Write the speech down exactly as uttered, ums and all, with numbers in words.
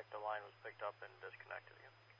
the line was picked up and disconnected again.